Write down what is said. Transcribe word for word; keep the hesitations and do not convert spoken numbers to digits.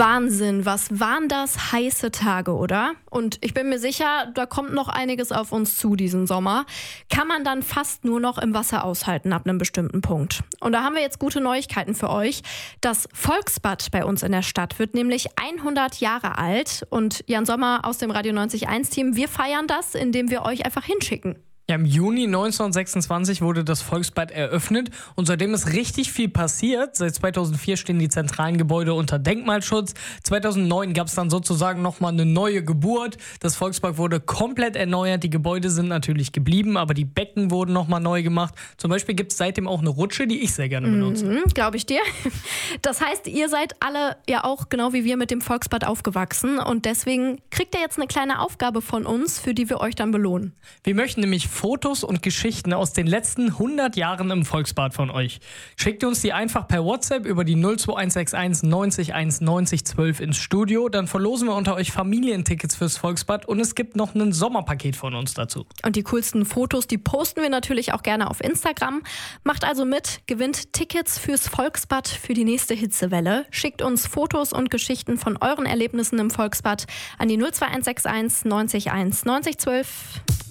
Wahnsinn, was waren das heiße Tage, oder? Und ich bin mir sicher, da kommt noch einiges auf uns zu diesen Sommer. Kann man dann fast nur noch im Wasser aushalten ab einem bestimmten Punkt. Und da haben wir jetzt gute Neuigkeiten für euch. Das Volksbad bei uns in der Stadt wird nämlich hundert Jahre alt. Und Jan Sommer aus dem Radio neunzig Komma eins Team, wir feiern das, indem wir euch einfach hinschicken. Ja, im Juni neunzehnhundertsechsundzwanzig wurde das Volksbad eröffnet und seitdem ist richtig viel passiert. Seit zweitausendvier stehen die zentralen Gebäude unter Denkmalschutz. zweitausendneun gab es dann sozusagen nochmal eine neue Geburt. Das Volksbad wurde komplett erneuert. Die Gebäude sind natürlich geblieben, aber die Becken wurden nochmal neu gemacht. Zum Beispiel gibt es seitdem auch eine Rutsche, die ich sehr gerne benutze. Mhm, glaube ich dir. Das heißt, ihr seid alle ja auch genau wie wir mit dem Volksbad aufgewachsen und deswegen kriegt ihr jetzt eine kleine Aufgabe von uns, für die wir euch dann belohnen. Wir möchten nämlich Fotos und Geschichten aus den letzten hundert Jahren im Volksbad von euch. Schickt uns die einfach per WhatsApp über die null zwei eins sechs eins neunzig eins neunzig zwölf ins Studio. Dann verlosen wir unter euch Familientickets fürs Volksbad und es gibt noch ein Sommerpaket von uns dazu. Und die coolsten Fotos, die posten wir natürlich auch gerne auf Instagram. Macht also mit, gewinnt Tickets fürs Volksbad für die nächste Hitzewelle. Schickt uns Fotos und Geschichten von euren Erlebnissen im Volksbad an die null zwei eins sechs eins neunzig eins neunzig zwölf.